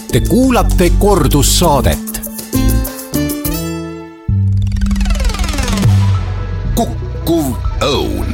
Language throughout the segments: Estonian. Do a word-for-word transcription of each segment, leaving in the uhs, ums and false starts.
Te kuulate kordussaadet. Kukkuv õun.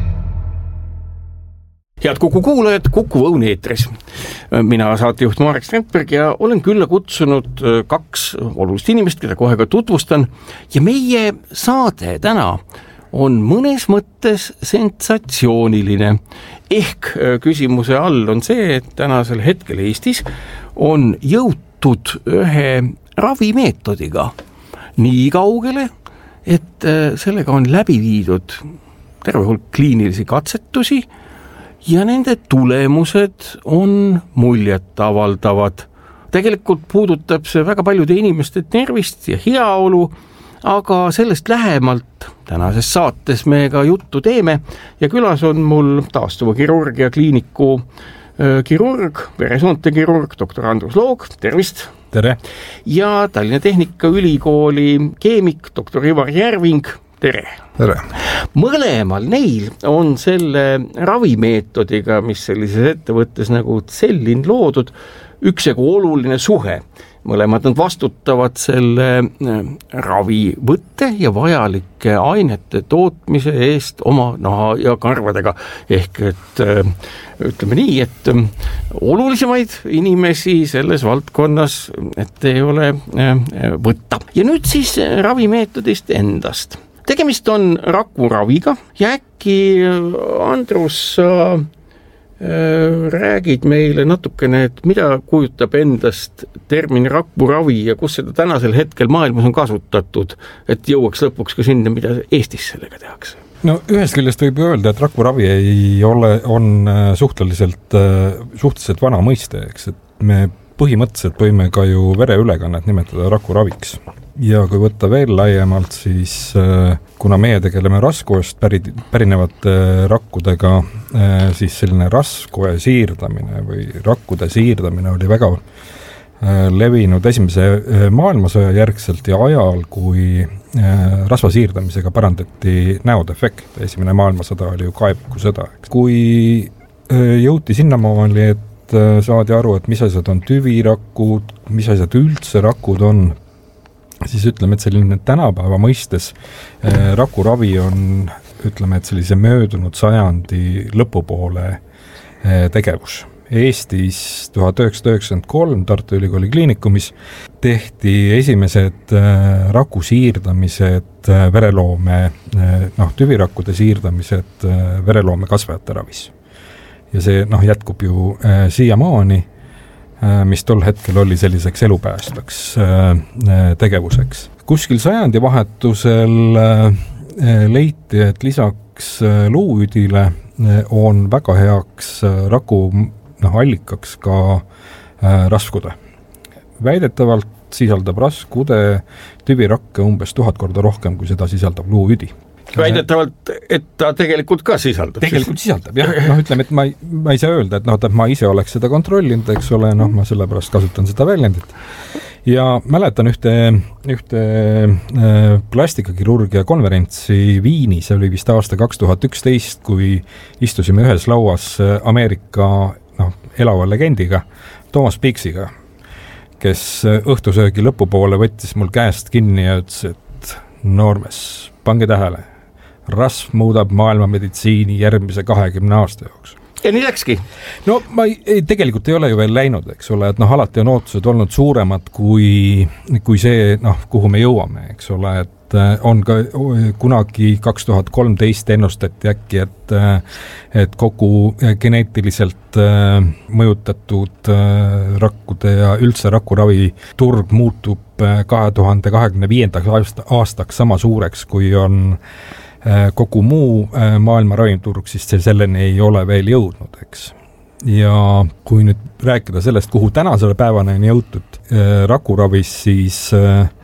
Head Kuku kuulajad, Kuku õun eetris. Mina saatejuht Marek Strandberg ja olen külla kutsunud kaks olulist inimest, keda kohe ka tutvustan. Ja meie saade täna on mõnes mõttes sensatsiooniline. Ehk küsimuse all on see, et tänasel hetkel Eestis on jõutud ühe ravimeetodiga nii kaugele, et sellega on läbi viidud terve hulk kliinilisi katsetusi ja nende tulemused on muljet avaldavad. Tegelikult puudutab see väga paljude inimeste tervist ja heaolu, aga sellest lähemalt tänases saates me ka juttu teeme ja külas on mul taastuva kirurgia kliiniku kirurg, veresoonte kirurg, doktor Andrus Loog, tervist! Tere! Ja Tallinna Tehnikaülikooli keemik, doktor Ivar Järving, tere! Tere! Mõlemal neil on selle ravimeetodiga, mis sellises ettevõttes nagu Cellin loodud, üksjagu oluline suhe. Mõlemad nad vastutavad selle ravivõtte ja vajalike ainete tootmise eest oma naha ja karvadega. Ehk et ütleme nii, et olulisemaid inimesi selles valdkonnas, et ei ole võtta. Ja nüüd siis ravimeetodist endast. Tegemist on rakuraviga ja äkki Andrus räägid meile natukene, et mida kujutab endast termin rakuravi ja kus seda tänasel hetkel maailmas on kasutatud, et jõuaks lõpuks ka sinna, mida Eestis sellega tehakse? No ühest küljest võib öelda, et rakuravi ei ole, on suhteliselt, suhteliselt vana mõiste, eks, et me põhimõtteliselt võime ka ju vereülekannet nimetada rakuraviks. Ja kui võtta veel laiemalt, siis kuna meie tegeleme raskuest pärinevate rakkudega, siis selline raskude siirdamine või rakkude siirdamine oli väga levinud esimese maailmasõja järgselt ja ajal, kui rasva siirdamisega parandati näodefekt. Esimene maailmasõda oli ju kaeviku sõda. Kui jõuti sinnamaali, et saadi aru, et mis asjad on tüvirakud, mis asjad üldse rakud on, siis ütleme, et selline tänapäeva mõistes eh, rakuravi on, ütleme, et sellise möödunud sajandi lõpupoole eh, tegevus. Eestis tuhat üheksasada üheksakümmend kolm Tartu Ülikooli kliinikumis tehti esimesed eh, raku siirdamised eh, vereloome, eh, noh, tüvirakkude siirdamised eh, vereloome kasvajate ravis. Ja see noh, jätkub ju eh, siiamaani, mis tol hetkel oli selliseks elupäästaks tegevuseks. Kuskil sajandi vahetusel leiti, et lisaks luuüdile on väga heaks raku noh, allikaks ka raskude. Väidetavalt sisaldab raskude tüvirakke umbes tuhat korda rohkem, kui seda sisaldab luuüdi. Väidetavalt, et ta tegelikult ka sisaldab. Tegelikult sisaldab, jah. No, ütleme, et ma ei, ma ei saa öelda, et, no, et ma ise oleks seda kontrollinud, eks ole, noh, ma sellepärast kasutan seda väljendit. Ja mäletan ühte, ühte äh, plastikakirurgia konverentsi Viinis, see oli vist aasta kaks tuhat üksteist, kui istusime ühes lauas Ameerika noh, elava legendiga, Thomas Peaksiga, kes õhtusöögi lõpupoole võttis mul käest kinni ja ütles, et noormes, pange tähele, rasv muudab maailma meditsiini järgmise kahekümne aasta jooksul. Ja nii läkski? No ma ei, tegelikult ei ole ju veel läinud, eks ole, et noh, alati on ootused olnud suuremad kui, kui see, noh, kuhu me jõuame, eks ole, et on ka kunagi kaks tuhat kolmteist ennustati äkki, et, et kogu geneetiliselt mõjutatud rakkude ja üldse rakuravi turg muutub kahe tuhande kahekümne viiendaks aastaks sama suureks, kui on kogu muu maailma ravimturg, siis see selleni ei ole veel jõudnud, eks. Ja kui nüüd rääkida sellest, kuhu tänasele päevani on jõutud rakuravis, siis